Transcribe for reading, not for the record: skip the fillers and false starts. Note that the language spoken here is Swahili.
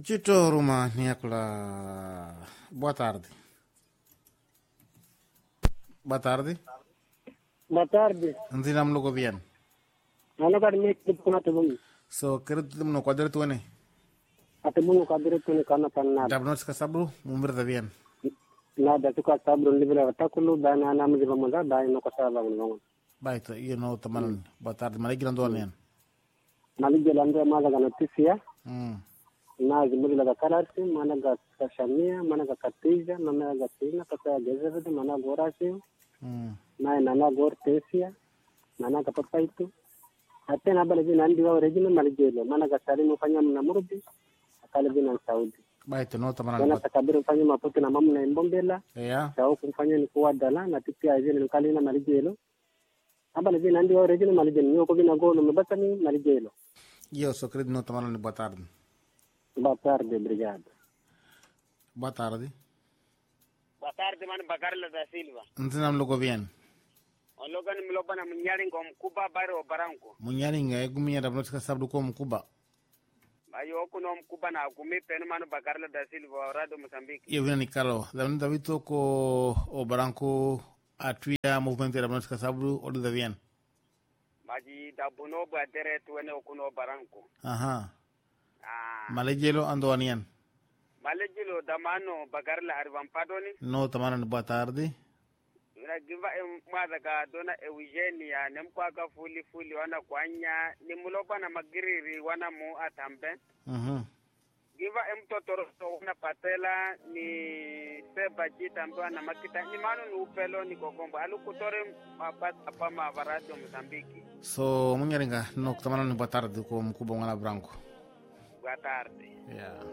Chito Roma Nicola. Boa tarde. Boa tarde. Boa tarde. Nzinam logo bien. Ano ka rin kuna tubong. So kerut no kwadre tuene. Atubong ka dire tuni kana panna. Dabnos ka sabru mumirda bien. Na da tuka sabro libra takulu bana na mu bamanda dai no ka sala ngon. Baito taman. Boa tarde. Maligiran doan. Maligelando malaga noticia. Na zimuli la kalarsi managa kashamia managa katija managa tina kata gezerde managa gorasi. Na nana gortesia managa papaitu. Ate na bala jina ndi wa regina maligelo managa salimu fanya mna murudi akale bina Saudi. Baito no taman. Wana takabiri fanya maputi na mamu na imbombela. Yeah. Sao kumfanya ni kuwa dala na tipia ajeni nukali na maligelo. Abala jina ndi wa regina maligelo nyoko bina golo mbatani maligelo. Io so credo no taman ni boa tarde. Boa tarde, obrigado. Boa tarde. Boa tarde, mano Bacarla da Silva. Nzinam logo bien. O logo ni mloba na mnyari com Cuba baro baranco. Munyari nga gumia dabnos ka sabru ko Cuba. Ayo kuno Cuba na gumi pen mano Bacarla da Silva rado Mozambique. Io vina ni Carlo. Davito ko o baranco atwia movimento dabnos ka sabru o da bien. Maji da buno ba dere tuene kuno baranco. Aha. Malejelo ando anian. Malejelo damano Bacarla arvan padoni. No tamana boa tarde. Na giva mada ka dona Eugenia nempa ka fuli wana kwanya ni muloba na magiriri wana mu atambe. Giva totoro wana patela ni seba jitambe na makita ni mano ni upelo ni kokombo alu kutore apa mavarado Mozambique. So munyaringa no tamana boa tarde ko mkubwa ngala branco. Boa tarde. Yeah.